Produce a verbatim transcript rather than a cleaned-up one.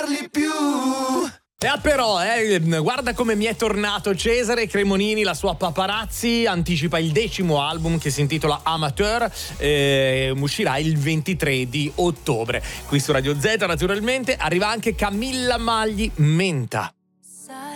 E ah, però, eh, guarda come mi è tornato Cesare Cremonini, la sua Paparazzi anticipa il decimo album che si intitola Amateur, eh, uscirà il ventitré di ottobre. Qui su Radio Z naturalmente arriva anche Camilla Magli, Menta.